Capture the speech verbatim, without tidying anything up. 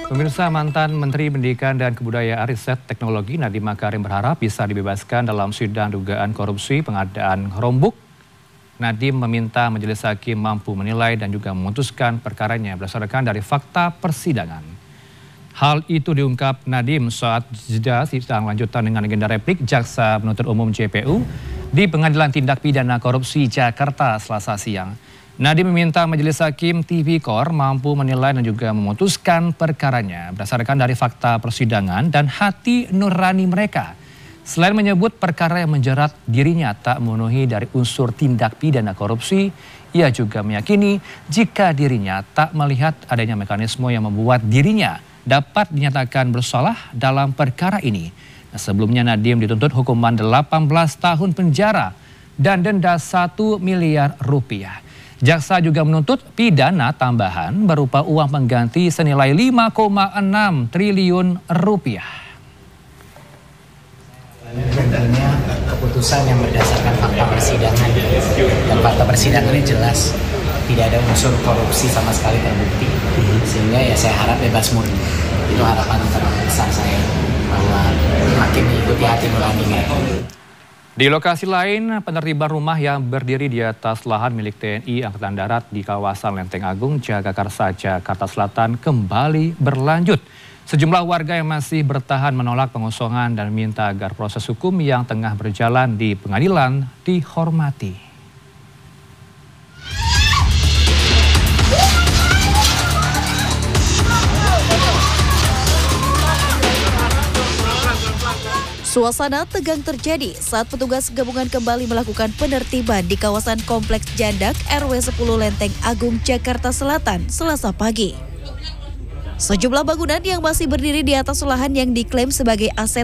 Pemirsa, mantan Menteri Pendidikan dan Kebudayaan Riset Teknologi Nadiem Makarim berharap bisa dibebaskan dalam sidang dugaan korupsi pengadaan Chromebook. Nadiem meminta majelis hakim mampu menilai dan juga memutuskan perkaranya berdasarkan dari fakta persidangan. Hal itu diungkap Nadiem saat jeda sidang lanjutan dengan agenda replik Jaksa Penuntut Umum J P U di Pengadilan Tindak Pidana Korupsi Jakarta Selasa siang. Nadiem meminta majelis hakim T V K O R mampu menilai dan juga memutuskan perkaranya berdasarkan dari fakta persidangan dan hati nurani mereka. Selain menyebut perkara yang menjerat dirinya tak memenuhi dari unsur tindak pidana korupsi, ia juga meyakini jika dirinya tak melihat adanya mekanisme yang membuat dirinya dapat dinyatakan bersalah dalam perkara ini. Nah, sebelumnya Nadiem dituntut hukuman delapan belas tahun penjara dan denda satu miliar rupiah. Jaksa juga menuntut pidana tambahan berupa uang pengganti senilai lima koma enam triliun rupiah. Tentunya keputusan yang berdasarkan fakta persidangan, dan fakta persidangannya jelas tidak ada unsur korupsi sama sekali terbukti, sehingga ya saya harap bebas murni. Itu harapan terbesar saya, bahwa hakim mengikuti hati nurani mereka. Di lokasi lain, penertiban rumah yang berdiri di atas lahan milik T N I Angkatan Darat di kawasan Lenteng Agung, Jagakarsa, Jakarta Selatan kembali berlanjut. Sejumlah warga yang masih bertahan menolak pengosongan dan minta agar proses hukum yang tengah berjalan di pengadilan dihormati. Suasana tegang terjadi saat petugas gabungan kembali melakukan penertiban di kawasan Kompleks Jandak R W sepuluh Lenteng Agung, Jakarta Selatan, Selasa pagi. Sejumlah bangunan yang masih berdiri di atas lahan yang diklaim sebagai aset